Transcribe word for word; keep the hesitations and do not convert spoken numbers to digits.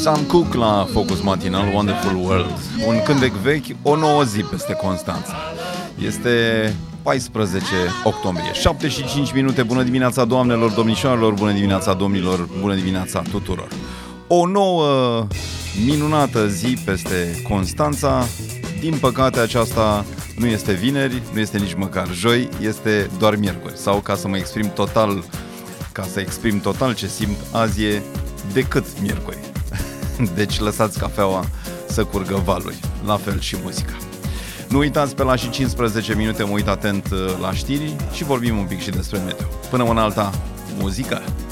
Sam Cooke la Focus Matinal, Wonderful World. Un cântec vechi, o nouă zi peste Constanța. Este paisprezece octombrie, șaptezeci și cinci minute. Bună dimineața, doamnelor, domnișoarelor, bună dimineața, domnilor, bună dimineața tuturor. O nouă minunată zi peste Constanța. Din păcate, aceasta nu este vineri, nu este nici măcar joi, este doar miercuri. Sau, ca să mă exprim total, ca să exprim total ce simt, azi e decât miercuri. Deci lăsați cafeaua să curgă valuri, la fel și muzica. Nu uitați, pe la și cincisprezece minute mă uit atent la știri și vorbim un pic și despre meteo. Până una alta, muzică!